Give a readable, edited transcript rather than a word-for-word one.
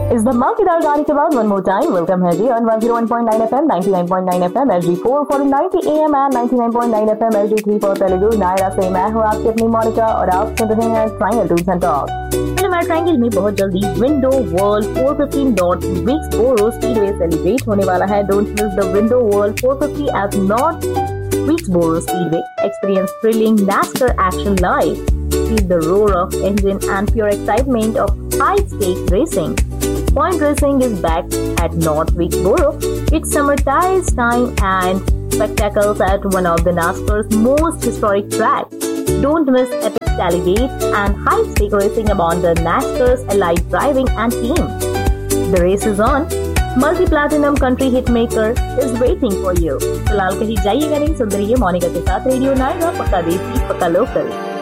इस धमाकेदार गाने के बाद वन मोर टाइम वेलकम है जी on 101.9 FM, 99.9 FM, HD4 for 90 AM and 99.9 FM, HD3 for Telugu. Naira से मैं हूँ आपकी अपनी मोनिका और आप सुन रहे हैं triangle tours and talk. Film triangle में बहुत जल्दी window world 450 dot विक्सबोरो speedway celebrate होने वाला है। Don't miss the window world 450 eight north Wilkesboro Speedway. Experience thrilling NASCAR action live. Feel the roar of engine and pure excitement of high-stakes racing. Point racing is back at North Wilkesboro. It's summertime time and spectacles at one of the NASCAR's most historic tracks. Don't miss epic tailgates and high-stake racing among the NASCAR's elite driving and team. The race is on. Multi-platinum country hitmaker is waiting for you. फिलहाल कहीं जाइएगा नहीं, सुन रही है मोनिका के साथ radio Naira, पक्का देसी पक्का लोकल।